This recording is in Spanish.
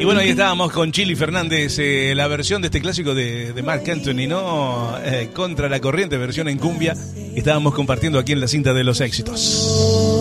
Y bueno, ahí estábamos con Chili Fernández, la versión de este clásico de Marc Anthony, ¿no? Contra la corriente, versión en cumbia. Estábamos compartiendo aquí en la cinta de los éxitos.